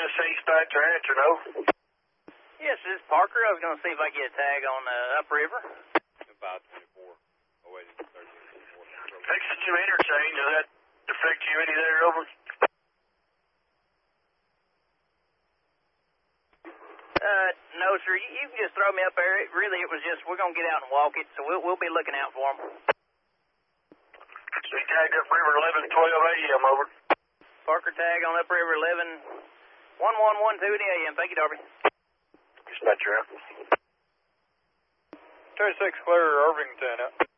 Tennessee dispatcher answer, no? Yes, this is Parker. I was going to see if I get a tag on upriver. 524. Oh, wait, 1324. Fixing to interchange, does that affect you any there, over? No, sir. You can just throw me up there. It was just, we're going to get out and walk it, so we'll be looking out for them. So you tagged upriver 11, 12 a.m., over. Parker tag on upriver 11, 1112 in the a.m. Thank you, Darby. Dispatcher out. 36 clear Irvington.